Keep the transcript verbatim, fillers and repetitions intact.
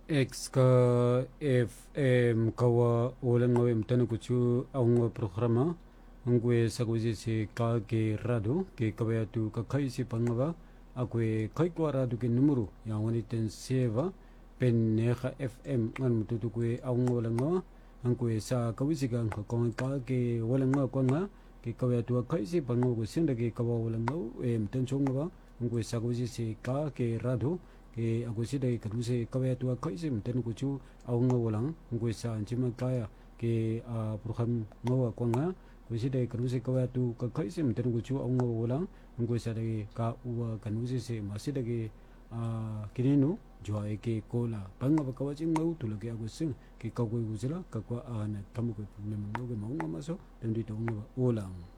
X ka F M kawa wala ngawe mtana kuchu aunga programa ngwe sakuzi se ka ke rado ke kabaya tu ka kai se pangaba akwe kai kwa rado ke numero ya wani ten seva pen neha F M ngan mututu kwe aunga wala ngawa ngwe sa kawisi ka ngka kong ka ke wala ngawa kwa nga ke kabaya tu ka kai se pangaba ko senda ke kawa wala ngawa e mtan chong ngawa ngwe sakuzi se ka ke rado ke aku si dai kadu se kawaya tua kai se mten ku chu au nga walang ngoi sa anchima kaya ke a program ngawa kwa nga ku si dai kadu se kawaya tu ka kai se mten ku chu au nga walang ngoi sa dai ka uwa kanu se se ma si dai a kinenu jwa ke kola panga ba kawachi ngau tu lage aku sing ke ka ko guzela ka kwa ana tamu ko mem no ge maunga maso dan di taunga walang